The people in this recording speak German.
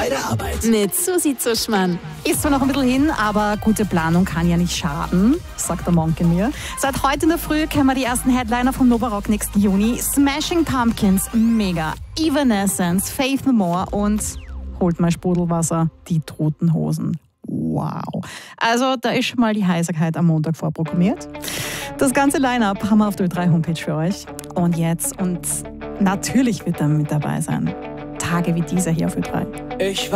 bei der Arbeit. Mit Susi Zuschmann. Ist zwar noch ein bisschen hin, aber gute Planung kann ja nicht schaden, sagt der Monk in mir. Seit heute in der Früh kennen wir die ersten Headliner vom Nova Rock nächsten Juni. Smashing Pumpkins, mega. Evanescence, Faith No More und holt mal Sprudelwasser, die Toten Hosen. Wow. Also da ist schon mal die Heiserkeit am Montag vorprogrammiert. Das ganze Line-Up haben wir auf der Ö3-Homepage für euch. Und jetzt, und natürlich wird er mit dabei sein, Tage wie dieser hier auf Ö3.